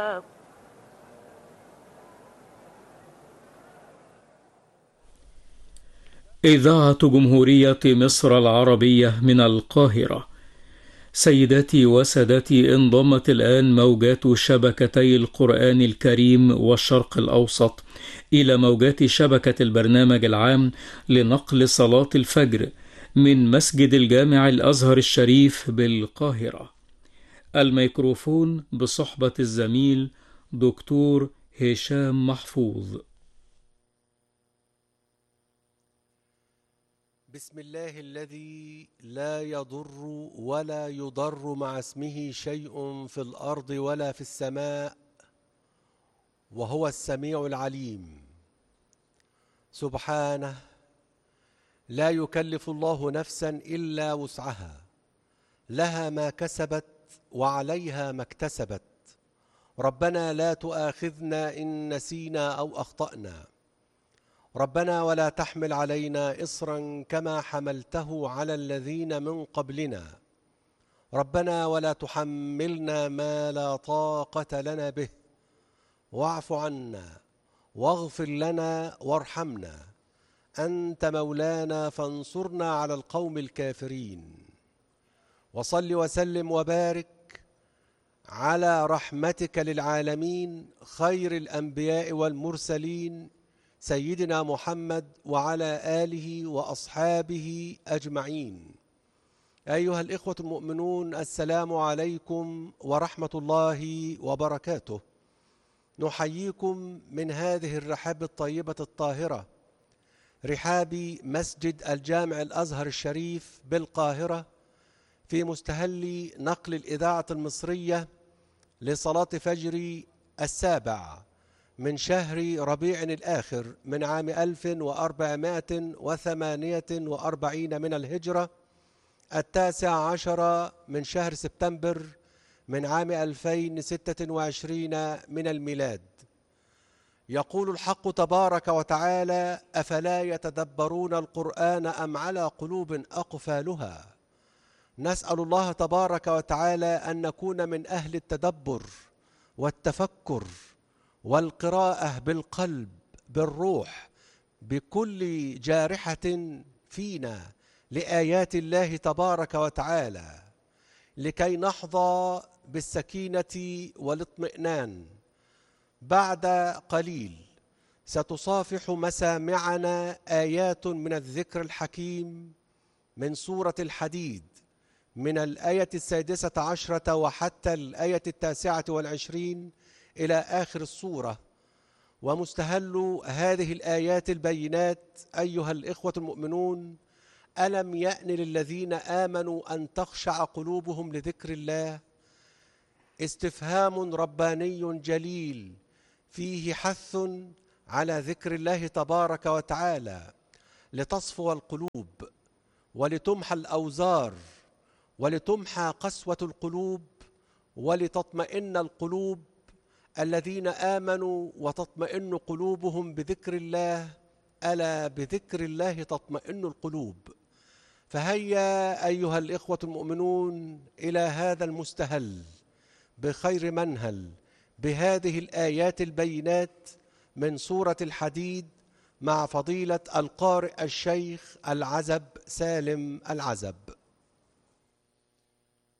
إذاعة جمهورية مصر العربية من القاهرة. سيداتي وسادتي، انضمت الآن موجات شبكتي القرآن الكريم والشرق الأوسط إلى موجات شبكة البرنامج العام لنقل صلاة الفجر من مسجد الجامع الأزهر الشريف بالقاهرة. الميكروفون بصحبة الزميل دكتور هشام محفوظ. بسم الله الذي لا يضر ولا يضر مع اسمه شيء في الأرض ولا في السماء، وهو السميع العليم. سبحانه، لا يكلف الله نفسا إلا وسعها، لها ما كسبت وعليها ما اكتسبت. ربنا لا تؤاخذنا إن نسينا أو أخطأنا. ربنا ولا تحمل علينا إصرا كما حملته على الذين من قبلنا. ربنا ولا تحملنا ما لا طاقة لنا به، واعف عنا واغفر لنا وارحمنا، أنت مولانا فانصرنا على القوم الكافرين. وصل وسلم وبارك على رحمتك للعالمين خير الأنبياء والمرسلين سيدنا محمد وعلى آله وأصحابه أجمعين. أيها الإخوة المؤمنون، السلام عليكم ورحمة الله وبركاته. نحييكم من هذه الرحاب الطيبة الطاهرة، رحاب مسجد الجامع الأزهر الشريف بالقاهرة، في مستهل نقل الإذاعة المصرية لصلاة فجر السابع من شهر ربيع الآخر من عام 1448 من الهجرة، 19 من شهر سبتمبر من عام 2026 من الميلاد. يقول الحق تبارك وتعالى: أفلا يتدبرون القرآن أم على قلوب أقفالها. نسأل الله تبارك وتعالى أن نكون من أهل التدبر والتفكر والقراءة بالقلب بالروح بكل جارحة فينا لآيات الله تبارك وتعالى، لكي نحظى بالسكينة والاطمئنان. بعد قليل ستصافح مسامعنا آيات من الذكر الحكيم من سورة الحديد، من الآية 16 وحتى الآية 29 إلى آخر السورة. ومستهل هذه الآيات البينات أيها الإخوة المؤمنون: ألم يأن للذين آمنوا أن تخشع قلوبهم لذكر الله؟ استفهام رباني جليل فيه حث على ذكر الله تبارك وتعالى لتصفو القلوب ولتمحى الأوزار ولتمحى قسوة القلوب ولتطمئن القلوب. الذين آمنوا وتطمئن قلوبهم بذكر الله، ألا بذكر الله تطمئن القلوب. فهيا أيها الإخوة المؤمنون إلى هذا المستهل بخير منهل بهذه الآيات البينات من سورة الحديد مع فضيلة القارئ الشيخ العزب سالم العزب.